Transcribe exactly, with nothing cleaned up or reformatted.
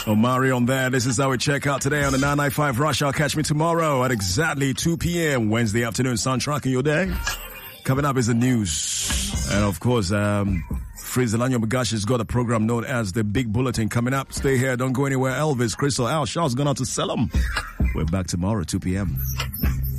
Omari on there. This is how we check out today on the nine ninety-five Rush Hour. Catch me tomorrow at exactly two p.m. Wednesday afternoon, soundtracking your day. Coming up is the news. And of course, um, Fritz Delanyo Magash has got a program known as The Big Bulletin coming up. Stay here. Don't go anywhere. Elvis, Crystal, Al, Shaw's gone out to sell them. We're back tomorrow, two p.m.